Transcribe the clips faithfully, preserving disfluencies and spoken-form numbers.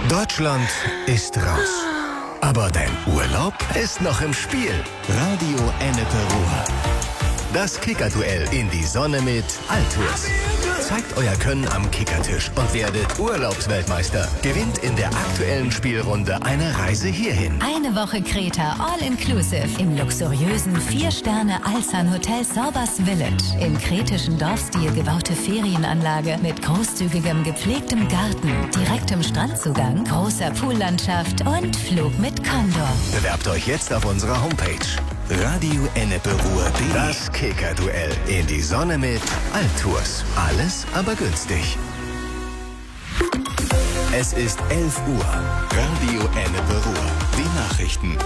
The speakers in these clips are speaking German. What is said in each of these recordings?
Deutschland ist raus. Aber dein Urlaub ist noch im Spiel. Radio Ennepe Ruhr. Das Kickerduell in die Sonne mit Altours. Zeigt euer Können am Kickertisch und werdet Urlaubsweltmeister. Gewinnt in der aktuellen Spielrunde eine Reise hierhin. Eine Woche Kreta All-Inclusive im luxuriösen vier Sterne Alsan Hotel Sorbas Village. Im kretischen Dorfstil gebaute Ferienanlage mit großzügigem gepflegtem Garten, direktem Strandzugang, großer Poollandschaft und Flug mit Condor. Bewerbt euch jetzt auf unserer Homepage. Radio Ennepe Ruhr. Das Kickerduell in die Sonne mit Altours. Alles aber günstig. Es ist elf Uhr. Radio Ennepe Ruhr. Die Nachrichten.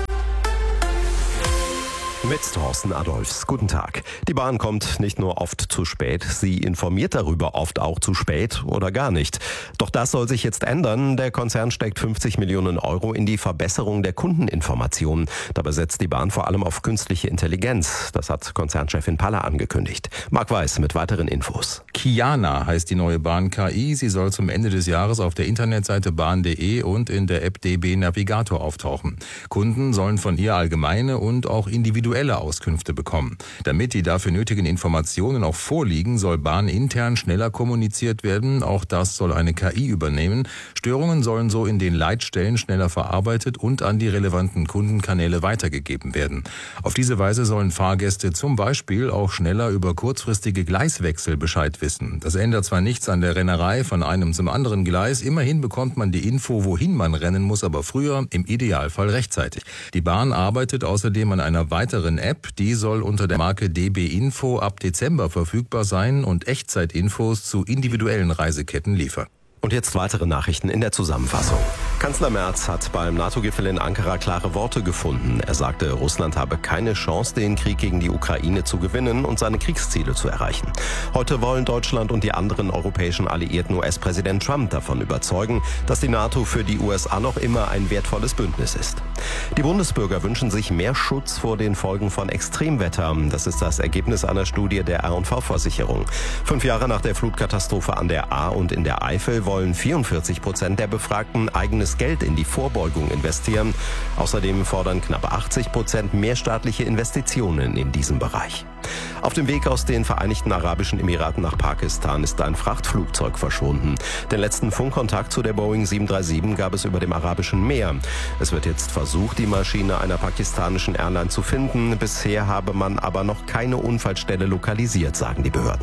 Mit Thorsten Adolfs. Guten Tag. Die Bahn kommt nicht nur oft zu spät, sie informiert darüber oft auch zu spät oder gar nicht. Doch das soll sich jetzt ändern. Der Konzern steckt fünfzig Millionen Euro in die Verbesserung der Kundeninformation. Dabei setzt die Bahn vor allem auf künstliche Intelligenz. Das hat Konzernchefin Paller angekündigt. Marc Weiß mit weiteren Infos. Kiana heißt die neue Bahn-K I. Sie soll zum Ende des Jahres auf der Internetseite bahn punkt de und in der App D B Navigator auftauchen. Kunden sollen von ihr allgemeine und auch individuelle Auskünfte bekommen. Damit die dafür nötigen Informationen auch vorliegen, soll Bahn intern schneller kommuniziert werden. Auch das soll eine K I übernehmen. Störungen sollen so in den Leitstellen schneller verarbeitet und an die relevanten Kundenkanäle weitergegeben werden. Auf diese Weise sollen Fahrgäste zum Beispiel auch schneller über kurzfristige Gleiswechsel Bescheid wissen. Das ändert zwar nichts an der Rennerei von einem zum anderen Gleis, immerhin bekommt man die Info, wohin man rennen muss, aber früher, im Idealfall rechtzeitig. Die Bahn arbeitet außerdem an einer weiteren App, die soll unter der Marke D B Info ab Dezember verfügbar sein und Echtzeitinfos zu individuellen Reiseketten liefern. Und jetzt weitere Nachrichten in der Zusammenfassung. Kanzler Merz hat beim NATO-Gipfel in Ankara klare Worte gefunden. Er sagte, Russland habe keine Chance, den Krieg gegen die Ukraine zu gewinnen und seine Kriegsziele zu erreichen. Heute wollen Deutschland und die anderen europäischen Alliierten U S-Präsident Trump davon überzeugen, dass die NATO für die U S A noch immer ein wertvolles Bündnis ist. Die Bundesbürger wünschen sich mehr Schutz vor den Folgen von Extremwetter. Das ist das Ergebnis einer Studie der R und V-Versicherung. Fünf Jahre nach der Flutkatastrophe an der A und in der Eifel wollen vierundvierzig Prozent der Befragten eigenes Geld in die Vorbeugung investieren. Außerdem fordern knapp achtzig Prozent mehr staatliche Investitionen in diesem Bereich. Auf dem Weg aus den Vereinigten Arabischen Emiraten nach Pakistan ist ein Frachtflugzeug verschwunden. Den letzten Funkkontakt zu der Boeing sieben drei sieben gab es über dem Arabischen Meer. Es wird jetzt versucht, die Maschine einer pakistanischen Airline zu finden. Bisher habe man aber noch keine Unfallstelle lokalisiert, sagen die Behörden.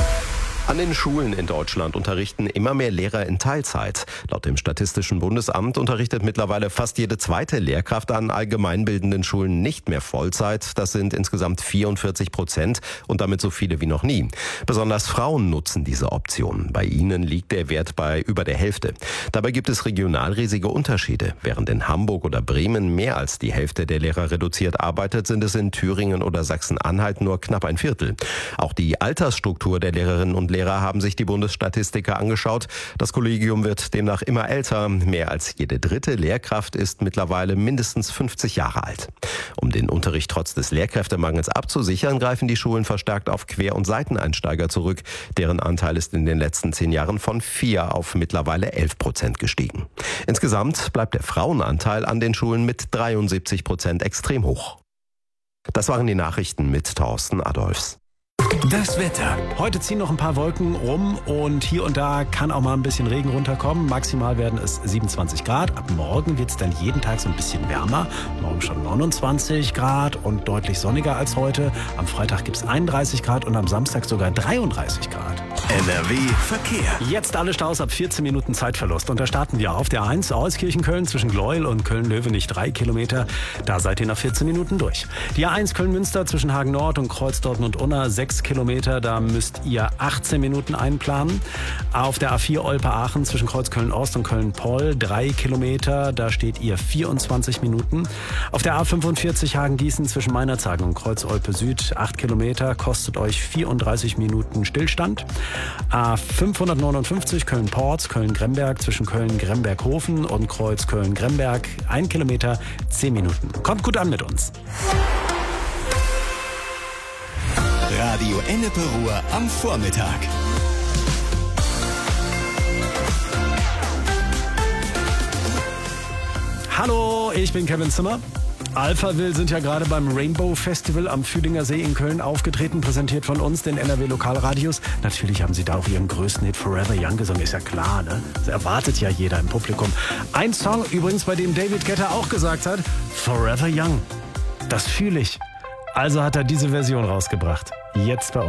An den Schulen in Deutschland unterrichten immer mehr Lehrer in Teilzeit. Laut dem Statistischen Bundesamt unterrichtet mittlerweile fast jede zweite Lehrkraft an allgemeinbildenden Schulen nicht mehr Vollzeit. Das sind insgesamt vierundvierzig Prozent und damit so viele wie noch nie. Besonders Frauen nutzen diese Option. Bei ihnen liegt der Wert bei über der Hälfte. Dabei gibt es regional riesige Unterschiede. Während in Hamburg oder Bremen mehr als die Hälfte der Lehrer reduziert arbeitet, sind es in Thüringen oder Sachsen-Anhalt nur knapp ein Viertel. Auch die Altersstruktur der Lehrerinnen und Lehrer haben sich die Bundesstatistiker angeschaut. Das Kollegium wird demnach immer älter. Mehr als jede dritte Lehrkraft ist mittlerweile mindestens fünfzig Jahre alt. Um den Unterricht trotz des Lehrkräftemangels abzusichern, greifen die Schulen verstärkt auf Quer- und Seiteneinsteiger zurück. Deren Anteil ist in den letzten zehn Jahren von vier auf mittlerweile elf Prozent gestiegen. Insgesamt bleibt der Frauenanteil an den Schulen mit dreiundsiebzig Prozent extrem hoch. Das waren die Nachrichten mit Thorsten Adolfs. Das Wetter. Heute ziehen noch ein paar Wolken rum und hier und da kann auch mal ein bisschen Regen runterkommen. Maximal werden es siebenundzwanzig Grad. Ab morgen wird es dann jeden Tag so ein bisschen wärmer. Morgen schon neunundzwanzig Grad und deutlich sonniger als heute. Am Freitag gibt es einunddreißig Grad und am Samstag sogar dreiunddreißig Grad. N R W Verkehr. Jetzt alle Staus ab vierzehn Minuten Zeitverlust. Und da starten wir auf der eins Euskirchen-Köln zwischen Gleuel und Köln-Löwenich drei Kilometer. Da seid ihr nach vierzehn Minuten durch. Die A eins Köln-Münster zwischen Hagen-Nord und Kreuzdorten und Unna sechs Kilometer. Da müsst ihr achtzehn Minuten einplanen. Auf der A vier Olpe-Aachen zwischen Kreuzköln-Ost und Köln-Poll drei Kilometer. Da steht ihr vierundzwanzig Minuten. Auf der A fünfundvierzig Hagen-Gießen zwischen Meinerzhagen und Kreuz-Olpe-Süd acht Kilometer. Kostet euch vierunddreißig Minuten Stillstand. A fünfhundertneunundfünfzig Köln-Porz, Köln-Gremberg zwischen Köln-Gremberg-Hofen und Kreuz Köln-Gremberg ein Kilometer, zehn Minuten. Kommt gut an mit uns. Radio Ennepe Ruhr am Vormittag. Hallo, ich bin Kevin Zimmer. Alphaville sind ja gerade beim Rainbow Festival am Fühlinger See in Köln aufgetreten, präsentiert von uns, den N R W Lokalradios. Natürlich haben sie da auch ihren größten Hit Forever Young gesungen, ist ja klar, ne? Das erwartet ja jeder im Publikum. Ein Song übrigens, bei dem David Guetta auch gesagt hat, Forever Young. Das fühle ich. Also hat er diese Version rausgebracht. Jetzt bei uns.